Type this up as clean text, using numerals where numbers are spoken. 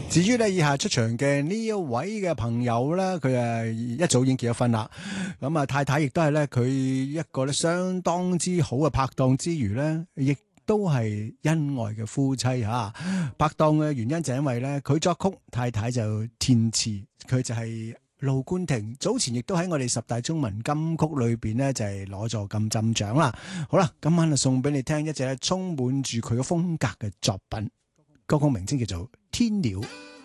至於咧以下出場嘅呢一位嘅朋友咧，佢一早已經結咗婚啦。咁啊太太亦都係咧佢一個咧相當之好嘅拍檔之餘咧，亦都係恩愛嘅夫妻嚇。拍檔嘅原因就係因為咧佢作曲，太太就填詞，佢就係盧冠廷。早前亦都喺我哋10大中文金曲裏邊咧就係攞咗金針獎啦。好啦，今晚就送俾你聽一隻充滿住佢嘅風格嘅作品，歌曲名稱叫做《天鳥》。